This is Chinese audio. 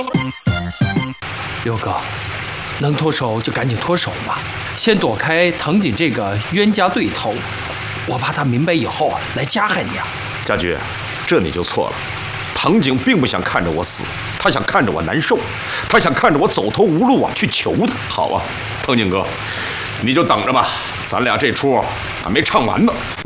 六哥，能脱手就赶紧脱手吧，先躲开藤井这个冤家对头，我怕他明白以后来加害你啊。 家驹，这你就错了。藤井并不想看着我死，他想看着我难受，他想看着我走投无路啊，去求他。好啊，藤井哥，你就等着吧，咱俩这出还没唱完呢。